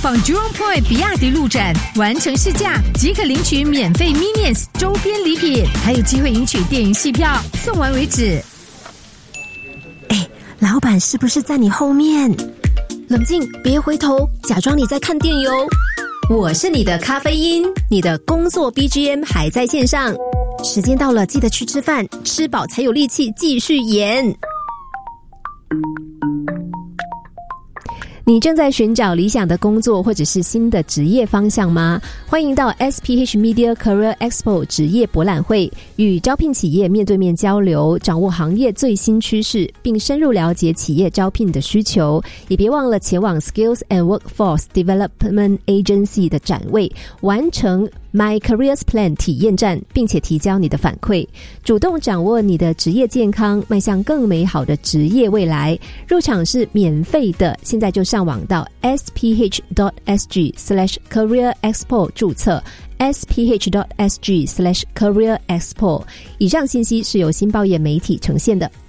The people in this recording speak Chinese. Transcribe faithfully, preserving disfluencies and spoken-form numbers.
访 Jurong Point 比亚迪路展，完成试驾即可领取免费 Minions 周边礼品，还有机会赢取电影戏票，送完为止。 哎，老板是不是在你后面？冷静，别回头，假装你在看电邮。我是你的咖啡因，你的工作 B G M 还在线上。时间到了，记得去吃饭，吃饱才有力气继续演。你正在寻找理想的工作或者是新的职业方向吗？欢迎到 S P H Media Career Expo 职业博览会，与招聘企业面对面交流，掌握行业最新趋势，并深入了解企业招聘的需求。也别忘了前往 Skills and Workforce Development Agency 的展位，完成My Careers Plan 体验站，并且提交你的反馈，主动掌握你的职业健康，迈向更美好的职业未来。入场是免费的，现在就上网到 s p h dot s g slash career expo 注册 s p h dot s g slash career expo。以上信息是由新报业媒体呈现的。